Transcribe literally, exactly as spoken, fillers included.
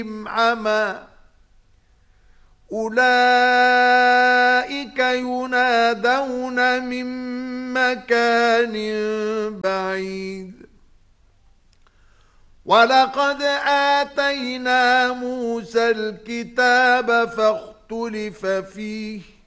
عمى أولئك ينادون من مكان بعيد ولقد آتينا موسى الكتاب فاختلف فيه